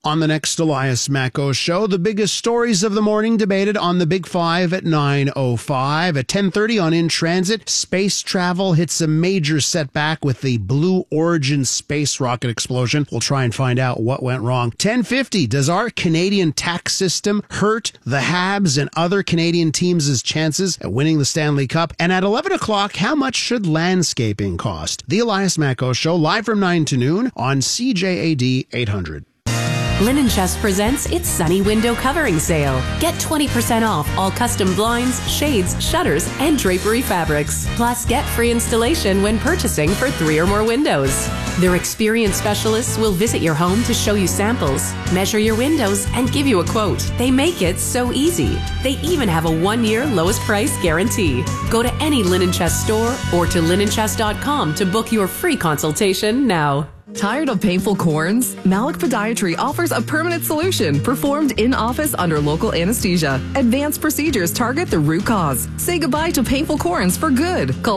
On the next Elias Macko Show, the biggest stories of the morning debated on the Big Five at 9:05. At 10:30 on In Transit, space travel hits a major setback with the Blue Origin space rocket explosion. We'll try and find out what went wrong. 10:50, does our Canadian tax system hurt the Habs and other Canadian teams' chances at winning the Stanley Cup? And at 11 o'clock, how much should landscaping cost? The Elias Macko Show, live from 9 to noon on CJAD 800. Linen Chest presents its Sunny Window Covering Sale. Get 20% off all custom blinds, shades, shutters, and drapery fabrics. Plus, get free installation when purchasing for 3 or more windows. Their experienced specialists will visit your home to show you samples, measure your windows, and give you a quote. They make it so easy. They even have a 1-year lowest price guarantee. Go to any Linen Chest store or to linenchest.com to book your free consultation now. Tired of painful corns? Malik Podiatry offers a permanent solution performed in-office under local anesthesia. Advanced procedures target the root cause. Say goodbye to painful corns for good. Call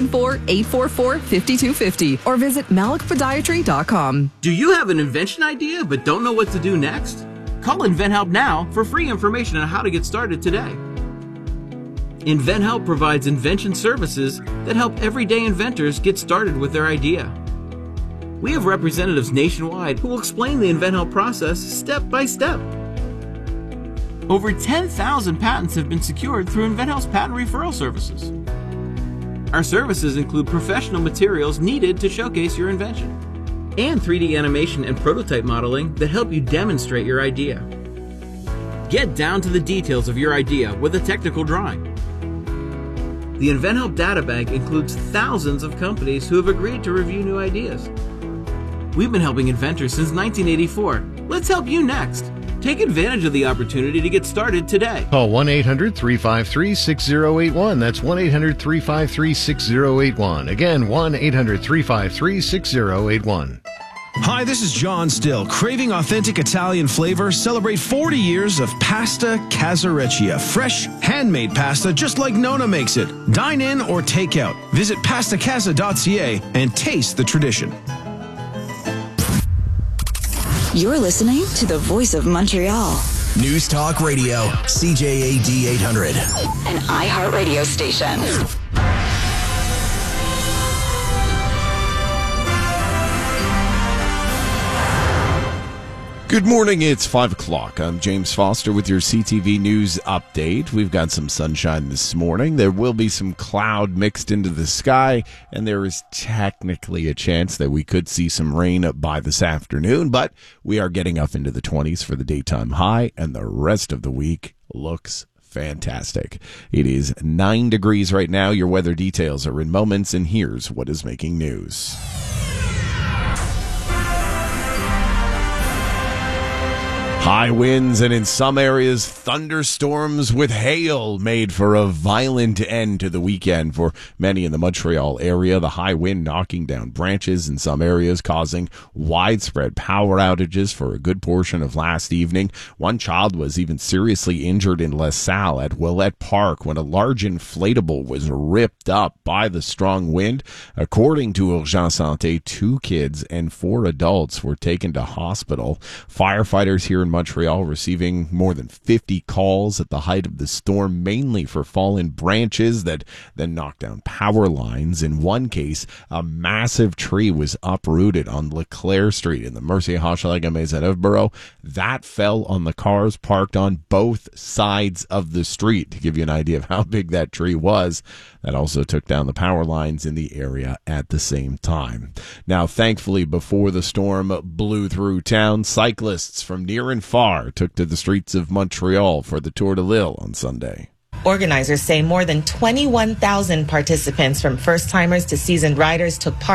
514-844-5250 or visit malikpodiatry.com. Do you have an invention idea but don't know what to do next? Call InventHelp now for free information on how to get started today. InventHelp provides invention services that help everyday inventors get started with their idea. We have representatives nationwide who will explain the InventHelp process step by step. Over 10,000 patents have been secured through InventHelp's patent referral services. Our services include professional materials needed to showcase your invention, and 3D animation and prototype modeling that help you demonstrate your idea. Get down to the details of your idea with a technical drawing. The InventHelp Databank includes thousands of companies who have agreed to review new ideas. We've been helping inventors since 1984. Let's help you next. Take advantage of the opportunity to get started today. Call 1-800-353-6081. That's 1-800-353-6081. Again, 1-800-353-6081. Hi, this is John Still. Craving authentic Italian flavor? Celebrate 40 years of Pasta Casareccia. Fresh, handmade pasta just like Nona makes it. Dine in or take out. Visit pastacasa.ca and taste the tradition. You're listening to the Voice of Montreal. News Talk Radio, CJAD 800. An iHeartRadio station. Good morning, it's 5 o'clock. I'm James Foster with your CTV News update. We've got some sunshine this morning. There will be some cloud mixed into the sky, and there is technically a chance that we could see some rain by this afternoon, but we are getting up into the 20s for the daytime high, and the rest of the week looks fantastic. It is 9 degrees right now. Your weather details are in moments, and here's what is making news. High winds and in some areas thunderstorms with hail made for a violent end to the weekend for many in the Montreal area. The high wind knocking down branches in some areas, causing widespread power outages for a good portion of last evening. One child was even seriously injured in La Salle at Willette Park when a large inflatable was ripped up by the strong wind. According to Urgence Santé, 2 kids and 4 adults were taken to hospital. Firefighters here in Montreal receiving more than 50 calls at the height of the storm, mainly for fallen branches that then knocked down power lines. In one case, a massive tree was uprooted on Leclerc Street in the Mercier-Hochelaga-Maisonneuve borough. That fell on the cars parked on both sides of the street. To give you an idea of how big that tree was, that also took down the power lines in the area at the same time. Now, thankfully, before the storm blew through town, cyclists from near and far took to the streets of Montreal for the Tour de Lille on Sunday. Organizers say more than 21,000 participants, from first-timers to seasoned riders, took part